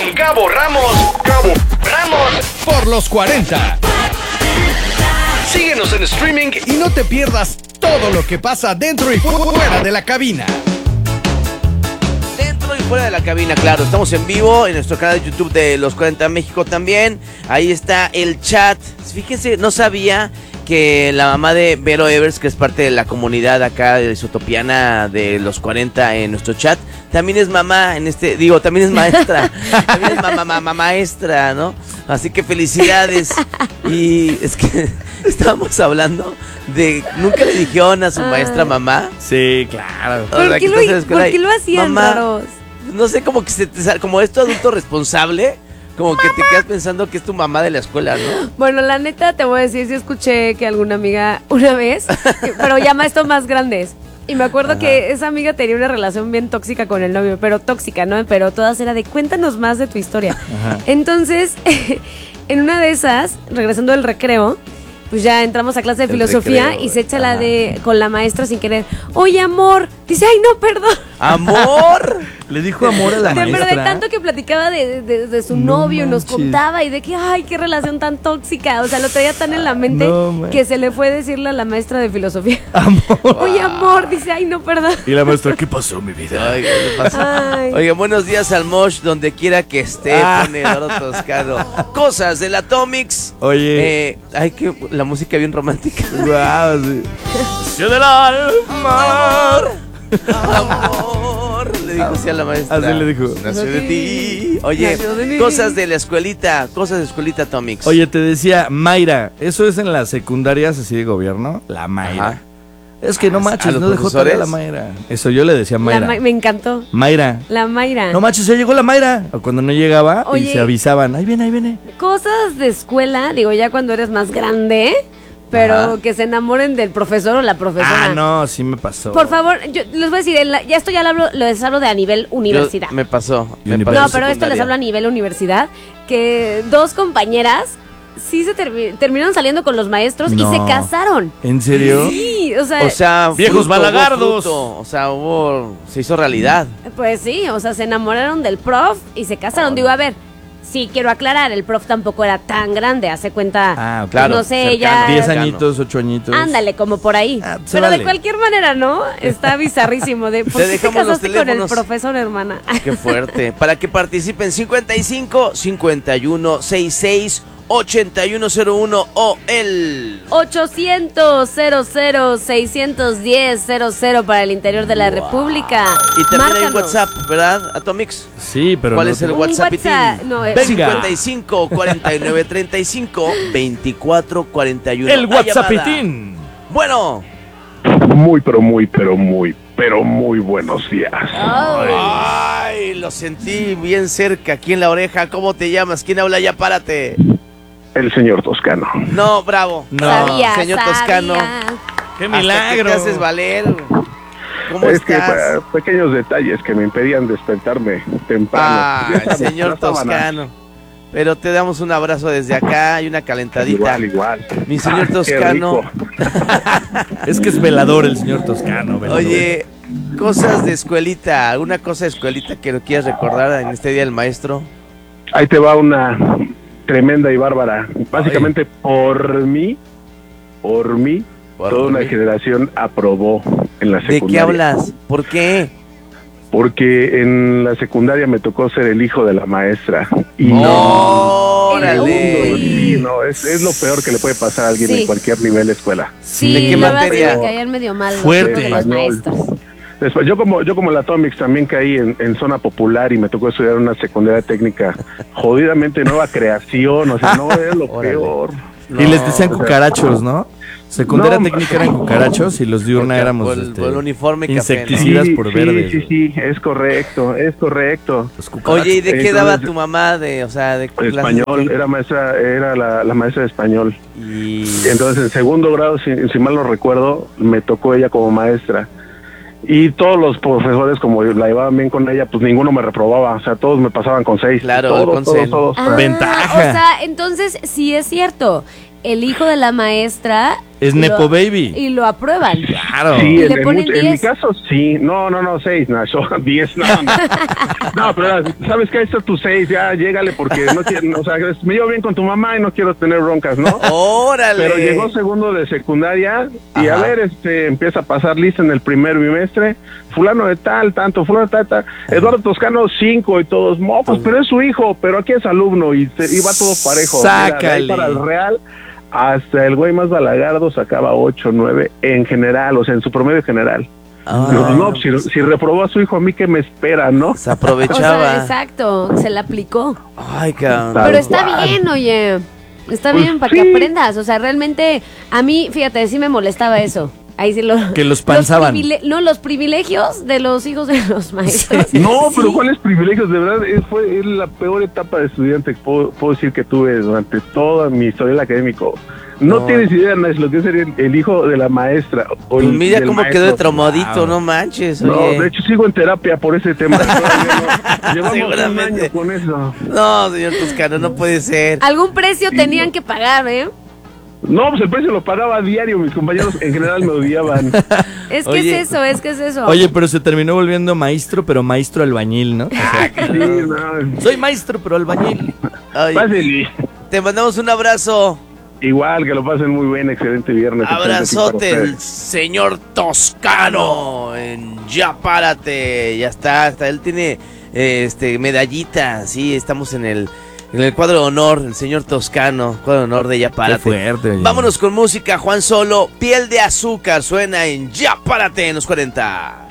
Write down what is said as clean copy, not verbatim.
con Gabo Ramos. Gabo Ramos por los 40. Síguenos en streaming y no te pierdas todo lo que pasa dentro y fuera de la cabina. Dentro y fuera de la cabina, claro. Estamos en vivo en nuestro canal de YouTube de Los 40 México también. Ahí está el chat. Fíjense, no sabía que la mamá de Vero Evers, que es parte de la comunidad acá de Isotopiana de Los 40 en nuestro chat, también es mamá también es maestra. También es maestra, ¿no? Así que felicidades. Y es que estábamos hablando de... ¿Nunca le dijeron a su maestra mamá? Sí, claro. ¿Por qué lo hacían, mamá, raros? No sé, como que como es tu adulto responsable, como que te quedas pensando que es tu mamá de la escuela, ¿no? Bueno, la neta te voy a decir, sí escuché que alguna amiga una vez, pero ya esto más grandes. Y me acuerdo que esa amiga tenía una relación bien tóxica con el novio, pero tóxica, ¿no? Pero todas era de cuéntanos más de tu historia. Ajá. Entonces, en una de esas, regresando del recreo, pues ya entramos a clase de filosofía recreo, y se echa la con la maestra sin querer. Oye, amor. Dice, ay, no, perdón. ¿Amor? Le dijo amor a la maestra. Pero de tanto que platicaba de su novio, nos contaba y de que, ay, qué relación tan tóxica. O sea, lo traía tan en la mente que se le fue a decirle a la maestra de filosofía. Amor. Oye, amor. Dice, ay, no, perdón. Y la maestra, ¿qué pasó, mi vida? Ay, ¿qué pasó? Oye, buenos días al Mosh, donde quiera que esté, pone Eduardo Toscano. Cosas del Atomics. Oye. La música bien romántica. Wow, sí. Yo del amor. Amor, le dijo así a la maestra. Así le dijo. Nació de ti. Oye, cosas de la escuelita, cosas de escuelita Atomics. Oye, te decía, Mayra, ¿eso es en las secundarias así de gobierno? La Mayra. Ajá. Es que no manches, no dejó tarea la Mayra. Eso yo le decía a Mayra. Me encantó. Mayra. La Mayra. No manches, ya llegó la Mayra. O cuando no llegaba, oye, y se avisaban. Ahí viene, ahí viene. Cosas de escuela, digo, ya cuando eres más grande, pero que se enamoren del profesor o la profesora. Ah, no, sí me pasó. Por favor, yo les voy a decir, ya esto ya les hablo de a nivel universidad. Me pasó. No, pero esto les hablo a nivel universidad, que dos compañeras sí se terminaron saliendo con los maestros y se casaron. ¿En serio? Sí, o sea viejos balagardos. O sea, se hizo realidad. Pues sí, o sea, se enamoraron del prof y se casaron. Digo, a ver, sí, quiero aclarar, el prof tampoco era tan grande, hace cuenta, claro, no sé, ella... 10 añitos, 8 añitos. Ándale, como por ahí. Pero de cualquier manera, ¿no? Está bizarrísimo. ¿Por qué te casaste con el profesor, hermana? Qué fuerte. Para que participen, 55 51 66 8101 o el 800-00-610-00 para el interior de la República. Y también hay WhatsApp, ¿verdad, Atomics? Sí, pero ¿cuál es el WhatsApp? 55 49 35 24 41. El WhatsAppitín. Bueno. Muy buenos días. Ay, lo sentí bien cerca, aquí en la oreja. ¿Cómo te llamas? ¿Quién habla? Ya párate. El señor Toscano. No, bravo. No, señor Toscano. ¡Qué milagro! ¿Qué te haces valer? ¿Cómo es estás? Que pequeños detalles que me impedían despertarme temprano. Señor Toscano. Pero te damos un abrazo desde acá y una calentadita. Igual. Mi señor Toscano. Es que es velador el señor Toscano. Velador. Oye, cosas de escuelita. ¿Alguna cosa de escuelita que lo quieras recordar en este Día del Maestro? Ahí te va una tremenda y bárbara. Básicamente por mí, toda una generación aprobó en la secundaria. ¿De qué hablas? ¿Por qué? Porque en la secundaria me tocó ser el hijo de la maestra. Y es lo peor que le puede pasar a alguien en cualquier nivel de escuela. Sí, ¿de qué materia? Que caían medio mal. Fuerte. Los maestros. Después, yo como la Atomics también caí en zona popular y me tocó estudiar una secundaria técnica jodidamente nueva creación, o sea, no es lo peor. No, y les decían cucarachos, ¿no? Secundaria técnica eran cucarachos y los diurna éramos por el uniforme insecticidas por verdes. Sí, es correcto. Oye, ¿y de qué daba tu mamá de español? Era la maestra de español. Y entonces en segundo grado, si mal no recuerdo, me tocó ella como maestra. Y todos los profesores, como la llevaban bien con ella, pues ninguno me reprobaba, o sea, todos me pasaban con 6. Claro, todos. Ventaja. O sea, entonces sí es cierto, el hijo de la maestra es Nepo Baby. Y lo aprueban. Claro. Sí, ¿Y le ponen en mi 10? caso sí. No, 6, Nacho. 10, no. No, pero ¿sabes qué? Esto es tu 6, ya llégale porque no quiero, o sea, me llevo bien con tu mamá y no quiero tener broncas, ¿no? ¡Órale! Pero llegó segundo de secundaria y Ajá. a ver, empieza a pasar lista en el primer bimestre, fulano de tal, tanto, fulano de tal, Eduardo Toscano 5 y todos, mocos, pero es su hijo, pero aquí es alumno y va todo parejo. Mira, de ahí Sácale. para el Real, hasta el güey más balagardo sacaba 8, 9 en general, o sea, en su promedio general. No, si reprobó a su hijo, a mí que me espera, ¿no? Se O aprovechaba. sea, exacto, se la aplicó. Ay, cabrón. Tal Pero está cual. bien, oye. Está Pues bien para sí. que aprendas. O sea, realmente, a mí, fíjate, sí me molestaba eso. Ahí sí lo. Que los panzaban. Los privilegios de los hijos de los maestros. No, pero Sí. ¿cuáles privilegios? De verdad, es la peor etapa de estudiante que puedo decir que tuve durante toda mi historial académico. No tienes idea, Nash, lo que es ser el hijo de la maestra. O Pues mira del cómo maestro. quedó de traumadito, Wow. no manches. No, Oye. de hecho sigo en terapia por ese tema. Todavía no. Llevamos un Seguramente. año con eso. No, señor Toscano, no puede ser. Algún precio tenían que pagar, ¿eh? No, pues el precio lo pagaba a diario. Mis compañeros en general me odiaban. Es que Oye. es eso. Oye, pero se terminó volviendo maestro, pero maestro albañil, ¿no? O sea, Sí, no. soy maestro, pero albañil. Ay, Pásenle. te mandamos un abrazo. Igual, que lo pasen muy bien. Excelente viernes. Abrazote, Excelente el señor Toscano. Ya párate. Ya está. Hasta él tiene medallita. Sí, estamos en el cuadro de honor. El señor Toscano. Cuadro de honor de Ya párate. Qué fuerte, oye. Vámonos con música. Juan Solo. Piel de azúcar. Suena en Ya párate en los 40.